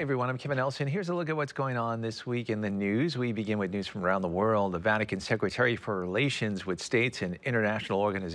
everyone, I'm Kevin Nelson. Here's a look at what's going on this week in the news. We begin with news from around the world. The Vatican Secretary for Relations with States and International Organizations